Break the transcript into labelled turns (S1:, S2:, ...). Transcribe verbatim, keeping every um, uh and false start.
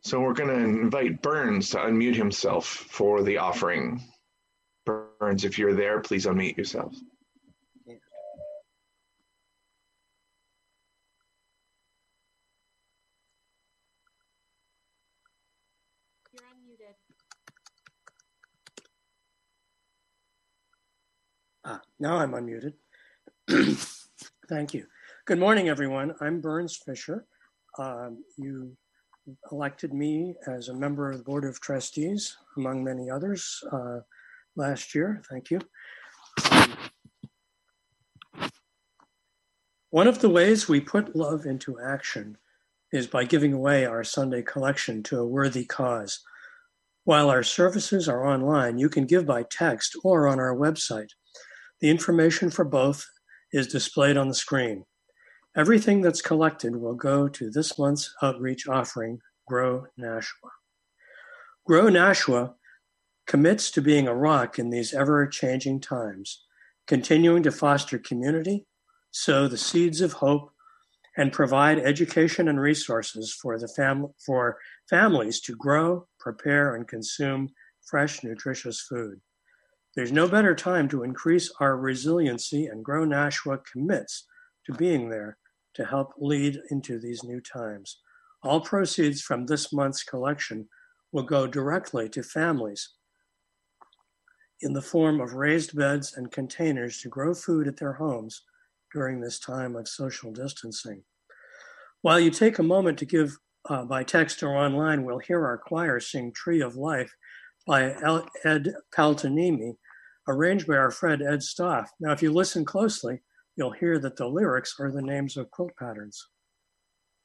S1: So we're going to invite Burns to unmute himself for the offering. Burns, if you're there, please unmute yourself.
S2: You're unmuted.
S3: Ah, now I'm unmuted. Thank you. Good morning, everyone. I'm Burns Fisher. Um, you elected me as a member of the Board of Trustees, among many others, uh, last year. Thank you. Um, one of the ways we put love into action is by giving away our Sunday collection to a worthy cause. While our services are online, you can give by text or on our website. The information for both is displayed on the screen. Everything that's collected will go to this month's outreach offering, Grow Nashua. Grow Nashua commits to being a rock in these ever-changing times, continuing to foster community, sow the seeds of hope, and provide education and resources for the fam- for families to grow, prepare, and consume fresh, nutritious food. There's no better time to increase our resiliency, and Grow Nashua commits to being there to help lead into these new times. All proceeds from this month's collection will go directly to families in the form of raised beds and containers to grow food at their homes during this time of social distancing. While you take a moment to give uh, by text or online, we'll hear our choir sing Tree of Life by Ed Paltanimi, arranged by our friend Ed Stoff. Now, if you listen closely, you'll hear that the lyrics are the names of quilt patterns.